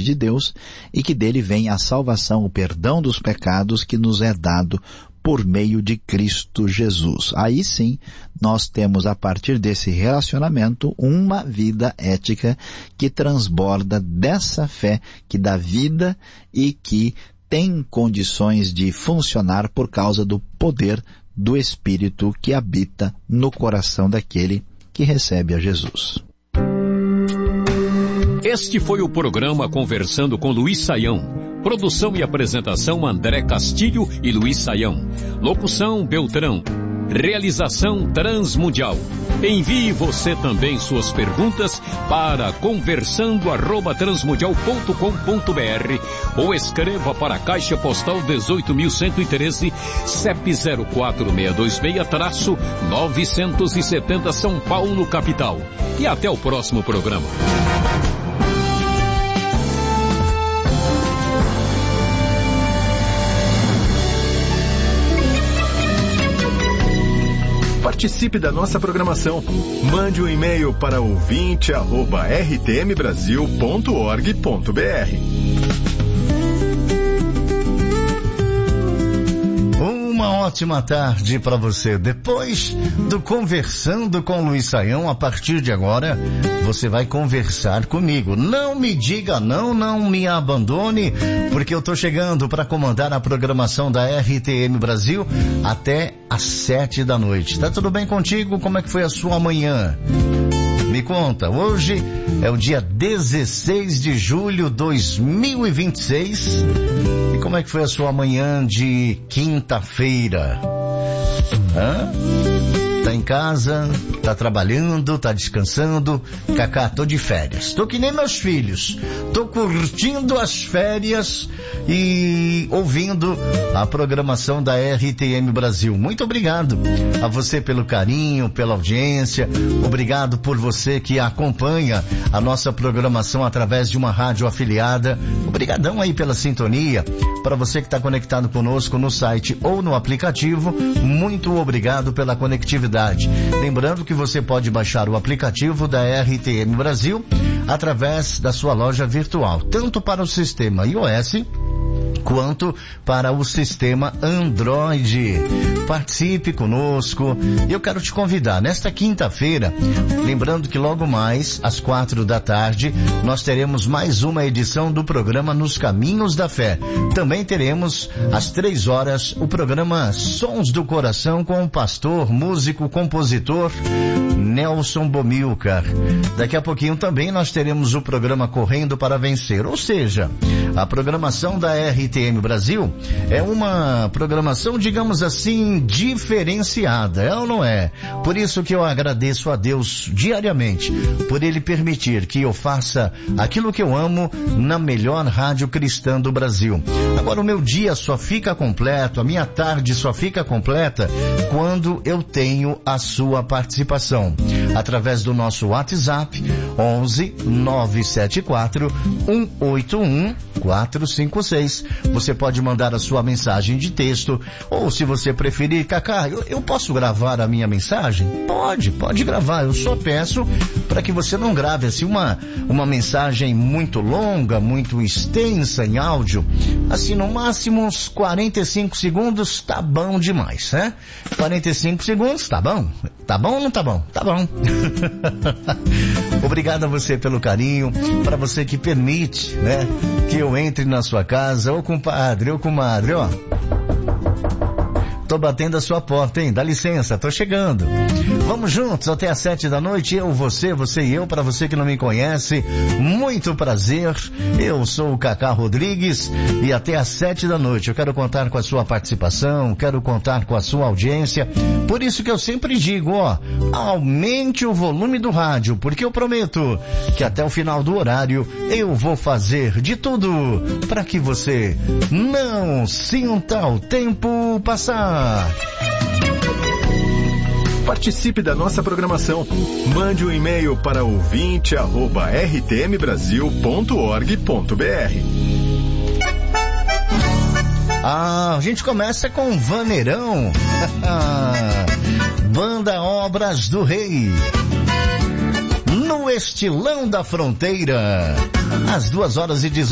vontade de Deus e que dele vem a salvação, o perdão dos pecados que nos é dado por meio de Cristo Jesus. Aí sim, nós temos a partir desse relacionamento uma vida ética que transborda dessa fé que dá vida e que tem condições de funcionar por causa do poder do Espírito que habita no coração daquele que recebe a Jesus. Este foi o programa Conversando com Luiz Saião. Produção e apresentação André Castilho e Luiz Saião. Locução Beltrão. Realização Transmundial. Envie você também suas perguntas para conversando@transmundial.com.br ou escreva para a Caixa Postal 18.113, CEP 04626-970 São Paulo, capital. E até o próximo programa. Participe da nossa programação. Mande um e-mail para ouvinte@rtmbrasil.org.br. Uma ótima tarde para você. Depois do Conversando com Luiz Saião, a partir de agora, você vai conversar comigo. Não me diga não, não me abandone, porque eu tô chegando para comandar a programação da RTM Brasil até às 7 da noite. Tá tudo bem contigo? Como é que foi a sua manhã? Me conta, hoje é o dia 16 de julho de 2026. E como é que foi a sua manhã de quinta-feira? Tá em casa, tá trabalhando, tá descansando? Cacá, tô de férias. Tô que nem meus filhos. Tô curtindo as férias e ouvindo a programação da RTM Brasil. Muito obrigado a você pelo carinho, pela audiência. Obrigado por você que acompanha a nossa programação através de uma rádio afiliada. Obrigadão aí pela sintonia. Para você que está conectado conosco no site ou no aplicativo, muito obrigado pela conectividade. Lembrando que você pode baixar o aplicativo da RTM Brasil através da sua loja virtual, tanto para o sistema iOS quanto para o sistema Android. Participe conosco. Eu quero te convidar nesta quinta-feira, lembrando que logo mais às 4 da tarde nós teremos mais uma edição do programa Nos Caminhos da Fé. Também teremos às 3 horas o programa Sons do Coração com o pastor, músico, compositor Nelson Bomilcar. Daqui a pouquinho também nós teremos o programa Correndo para Vencer, ou seja, a programação da RTM Brasil é uma programação, digamos assim, diferenciada, é ou não é? Por isso que eu agradeço a Deus diariamente, por Ele permitir que eu faça aquilo que eu amo na melhor rádio cristã do Brasil. Agora o meu dia só fica completo, a minha tarde só fica completa quando eu tenho a sua participação. Através do nosso WhatsApp 11 974 181 456. Você pode mandar a sua mensagem de texto, ou se você preferir, Cacá, eu posso gravar a minha mensagem? Pode gravar. Eu só peço para que você não grave assim uma mensagem muito longa, muito extensa em áudio. Assim, no máximo uns 45 segundos, tá bom demais, né? 45 segundos, tá bom? Tá bom ou não tá bom? Tá bom. Obrigado a você pelo carinho, para você que permite, né, que eu entre na sua casa, ou compadre, ou comadre, ó. Tô batendo a sua porta, hein? Dá licença, tô chegando. Vamos juntos até às 7 da noite, você e eu. Para você que não me conhece, muito prazer. Eu sou o Cacá Rodrigues e até às 7 da noite eu quero contar com a sua participação, quero contar com a sua audiência. Por isso que eu sempre digo, ó, aumente o volume do rádio, porque eu prometo que até o final do horário eu vou fazer de tudo para que você não sinta o tempo passar. Participe da nossa programação. Mande um e-mail para ouvinte@rtmbrasil.org.br. A gente começa com Vaneirão. Banda Obras do Rei. No estilão da fronteira. Às 2h18.